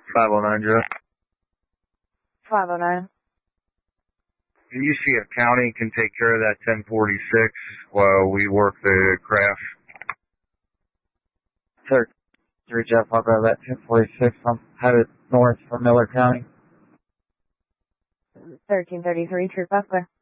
509, Jeff. 509. Can you see if county can take care of that 1046 while we work the craft? Sir, 3 Jeff, I'll grab that 1046. I'm headed north from Miller County. 1333, Troop Buckler.